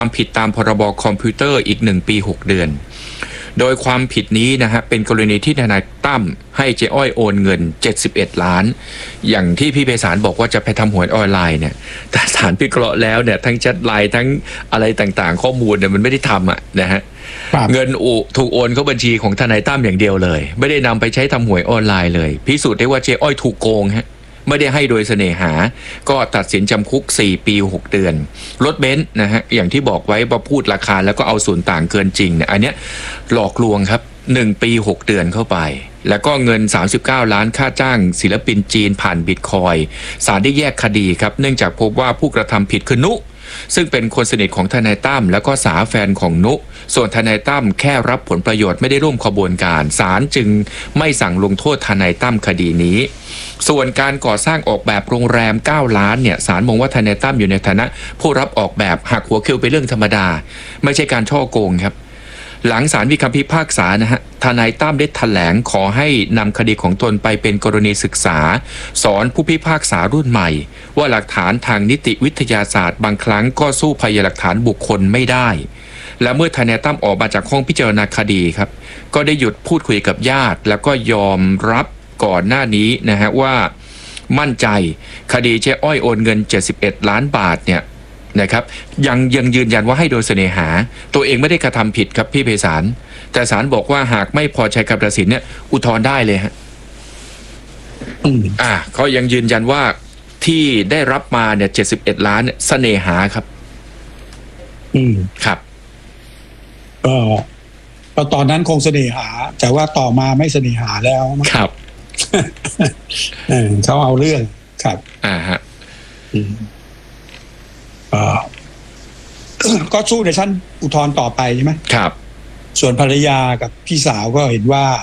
ความผิดตามพรบคอมพิวเตอร์อีก1 ปี 6 เดือนโดยความผิดนี้นะฮะเป็นกรณีที่ทนายตั้มให้เจ๊อ้อยโอนเงิน71 ล้านอย่างที่พี่ไพศาลบอกว่าจะไปทำหวยออนไลน์เนี่ยแต่ศาลพิเคราะห์แล้วเนี่ยทั้งแชทไลน์ทั้งอะไรต่างๆข้อมูลเนี่ยมันไม่ได้ทำนะฮะเงินถูกโอนเข้าบัญชีของทนายตั้มอย่างเดียวเลยไม่ได้นำไปใช้ทำหวยออนไลน์เลยพิสูจน์ได้ว่าเจ๊อ้อยถูกโกงฮะไม่ได้ให้โดยเสน่หาก็ตัดสินจำคุก4 ปี 6 เดือนรถเบนซ์นะฮะอย่างที่บอกไว้ว่าพูดราคาแล้วก็เอาส่วนต่างเกินจริงเนี่ยอันเนี้ยหลอกลวงครับ1 ปี 6 เดือนเข้าไปแล้วก็เงิน39 ล้านค่าจ้างศิลปินจีนผ่านบิตคอยน์ศาลได้แยกคดีครับเนื่องจากพบว่าผู้กระทำผิดคือนุซึ่งเป็นคนสนิทของทนายตั้มแล้วก็สาแฟนของนุส่วนทนายตั้มแค่รับผลประโยชน์ไม่ได้ร่วมขบวนการศาลจึงไม่สั่งลงโทษทนายตั้มคดีนี้ส่วนการก่อสร้างออกแบบโรงแรม9 ล้านเนี่ยศาลมองว่าทนายตั้มอยู่ในฐานะผู้รับออกแบบหักหัวคิวเป็นเรื่องธรรมดาไม่ใช่การช่อโกงครับหลังศาลมีคำพิพากษานะฮะทนายตั้มได้แถลงขอให้นำคดีของตนไปเป็นกรณีศึกษาสอนผู้พิพากษารุ่นใหม่ว่าหลักฐานทางนิติวิทยาศาสตร์บางครั้งก็สู้พยานหลักฐานบุคคลไม่ได้และเมื่อทนายตั้มออกมาจากห้องพิจารณาคดีครับก็ได้หยุดพูดคุยกับญาติแล้วก็ยอมรับก่อนหน้านี้นะฮะว่ามั่นใจคดีเจ๊อ้อยโอนเงิน71 ล้านบาทเนี่ยนะครับยังยืนยันว่าให้โดยเสน่หาตัวเองไม่ได้กระทำผิดครับพี่ไพศาลแต่ศาลบอกว่าหากไม่พอใจคำตัดสินเนี่ยอุทธรณ์ได้เลยฮะเขายังยืนยันว่าที่ได้รับมาเนี่ย71 ล้านเนี่ยเสน่หาครับครับก็ตอนนั้นคงเสน่หาแต่ว่าต่อมาไม่เสน่หาแล้วครับเขาเอาเรื่องครับฮะก็สู้ในชั้นอุทธรณ์ต่อไปใช่ไหมครับส่วนภรรยากับพี่สาวก็เห็นว่า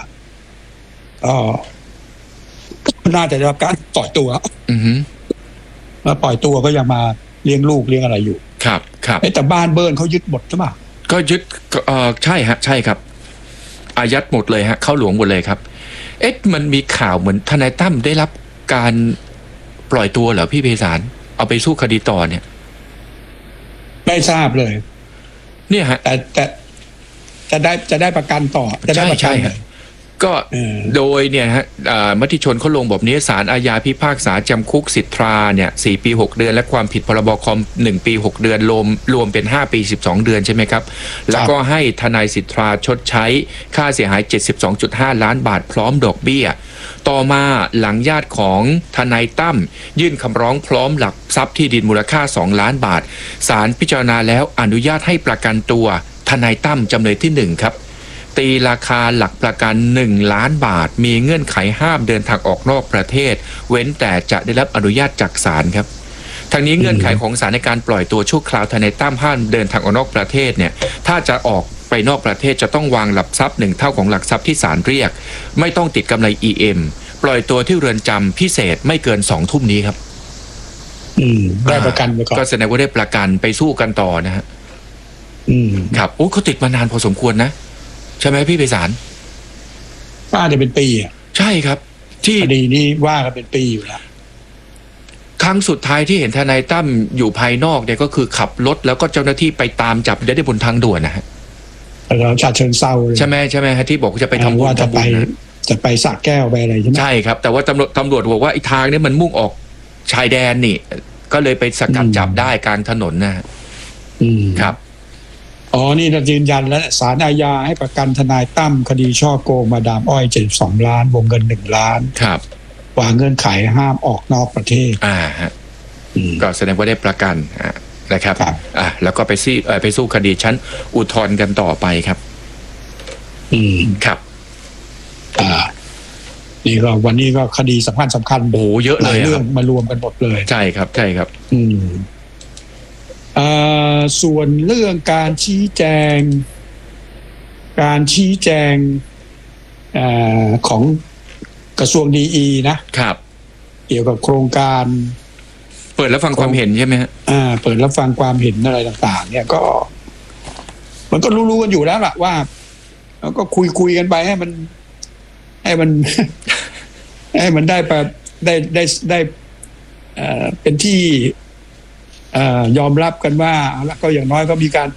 น่าจะได้รับการปล่อยตัวแล้วปล่อยตัวก็ยังมาเลี้ยงลูกเลี้ยงอะไรอยู่ครับแต่บ้านเบิร์นเขายึดหมดใช่ไหมก็ยึดใช่ฮะใช่ครับอายัดหมดเลยฮะเข้าหลวงหมดเลยครับมันมีข่าวเหมือนทนายตั้มได้รับการปล่อยตัวเหรอพี่ไพศาลเอาไปสู้คดีต่อเนี่ยไม่ทราบเลยเนี่ยฮะแต่จะได้ประกันต่อจะได้ประกันก็โดยเนี่ยฮะมติชนเขาลงแบบนี้ศาลอาญาพิพากษาจำคุกสิทธาเนี่ย4 ปี 6 เดือนและความผิดพรบคอม1 ปี 6 เดือนรวมเป็น5 ปี 12 เดือนใช่ไหมครับแล้วก็ให้ทนายสิทธาชดใช้ค่าเสียหาย 72.5 ล้านบาทพร้อมดอกเบี้ยต่อมาหลังญาติของทนายตั้มยื่นคำร้องพร้อมหลักทรัพย์ที่ดินมูลค่า2 ล้านบาทศาลพิจารณาแล้วอนุญาตให้ประกันตัวทนายตั้มจำเลยที่1ครับตีราคาหลักประกัน1 ล้านบาทมีเงื่อนไขห้ามเดินทางออกนอกประเทศเว้นแต่จะได้รับอนุญาตจากศาลครับทางนี้เงื่อนไขของศาลในการปล่อยตัวชั่วคราวทนายตั้มห้ามเดินทางออกนอกประเทศเนี่ยถ้าจะออกไปนอกประเทศจะต้องวางหลักทรัพย์1 เท่าของหลักทรัพย์ที่ศาลเรียกไม่ต้องติดกำไร EM ปล่อยตัวที่เรือนจำพิเศษไม่เกิน2 ทุ่มนี้ครับได้ประกันไปก่อนก็แสดงว่าได้ประกันไปสู้กันต่อนะฮะครับโอ้เขาติดมานานพอสมควรนะใช่ไหมพี่ไพศาลว่าจะเป็นปีใช่ครับที่คดีนี้ว่ากันเป็นปีอยู่แล้วครั้งสุดท้ายที่เห็นทนายตั้มอยู่ภายนอกเนี่ยก็คือขับรถแล้วก็เจ้าหน้าที่ไปตามจับได้บนทางด่วนนะฮะแล้วชาเชิงเซาใช่ไหมฮะที่บอกจะไปทำบุญจะไปสระแก้วไปอะไรใช่ไหมใช่ครับแต่ว่าตำรวจบอกว่าไอ้ทางนี้มันมุ่งออกชายแดนนี่ก็เลยไปสกัดจับได้กลางถนนนะครับนี่เรายืนยันแล้วศาลอาญาให้ประกันทนายตั้มคดีช่อโกงมาดามอ้อย72 ล้านวงเงิน1 ล้านครับวางเงื่อนไขห้ามออกนอกประเทศฮะก็แสดงว่าได้ประกันนะครับแล้วก็ไปสู้คดีชั้นอุทธรณ์กันต่อไปครับครับนี่ก็วันนี้ก็คดีสำคัญโอ้เยอะเลยเรื่องมารวมกันหมดเลยใช่ครับส่วนเรื่องการชี้แจงของกระทรวงดีนะครับเกี่ยวกับโครงการเปิดรับฟังความเห็นใช่ไหมฮะเปิดรับฟังความเห็นอะไรต่างๆเนี่ยก็มันก็รู้ๆกันอยู่แล้วล่ะว่าเราก็คุยกันไปให้มันได้เป็นที่ยอมรับกันว่าแล้วก็อย่างน้อยก็มีการ